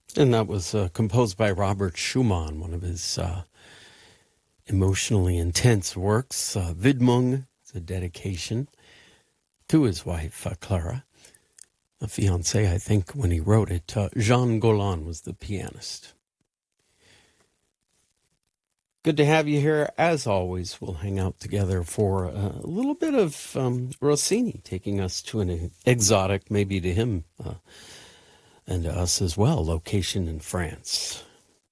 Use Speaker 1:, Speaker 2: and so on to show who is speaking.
Speaker 1: And that was composed by Robert Schumann, one of his emotionally intense works. Widmung, it's a dedication to his wife, Clara, a fiancée, I think, when he wrote it. Jean Golan was the pianist. Good to have you here. As always, we'll hang out together for a little bit of Rossini, taking us to an exotic, maybe to him and to us as well, location in France.